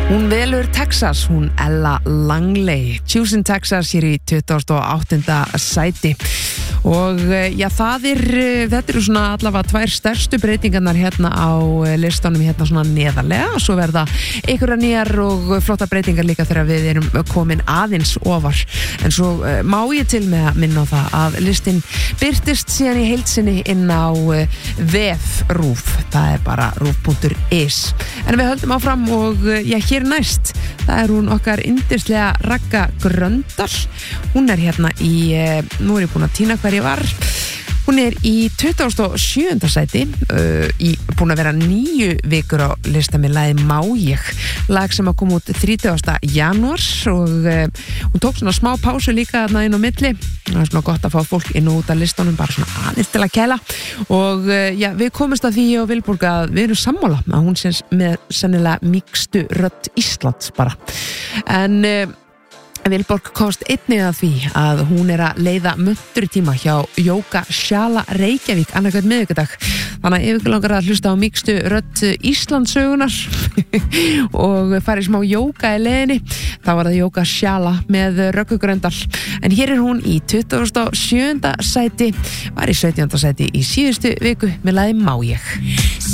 Hún velur Texas, hún Ella Langley, Choosing Texas hér í 28. sæti og já, þetta eru svona allavega tvær stærstu breytingarnar hérna á listanum hérna svona neðarlega, svo verða einhverja nýjar og flotta breytingar líka þegar við erum komin aðeins ofar, en svo má ég til með að minna á það að listin birtist síðan í heild sinni inn á vef RÚV, það er bara rúv.is, en við höldum áfram og já, hér næst, það er hún okkar yndislega Ragga Gröndal, hún er hérna í, nú er ég búin að týna hver ég var, hún er í 27. sæti, búin að vera 9 vikur á lista með lagið Má ég, lag sem að koma út 30. janúar og hún tók svona smá pásu líka þarna inn á milli, það er svona gott að fá fólk inn og út af listanum, bara svona aðeins til að kæla og já, við komumst að því og Vilborg að við erum sammála að hún sé með sennilega mýkstu rödd Íslands bara, en Vilborg komst einnig að því að hún er að leiða mönturitíma hjá Jóga Sjala Reykjavík annarkvæmt miðvikudag, þannig að ef ykkur langar að hlusta á mýkstu rödd Íslandssögunar og farið smá jóga í leiðinni, þá var það Jóga Sjala með Röggu Gröndal, en hér er hún í 27. sæti, var í 17. sæti í síðustu viku með lagið Má ég.